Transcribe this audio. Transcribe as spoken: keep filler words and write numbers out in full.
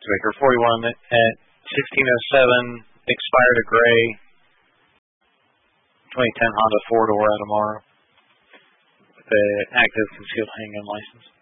Baker forty-one at sixteen oh seven, expired a gray twenty ten Honda four-door Atomaro with an active concealed handgun license.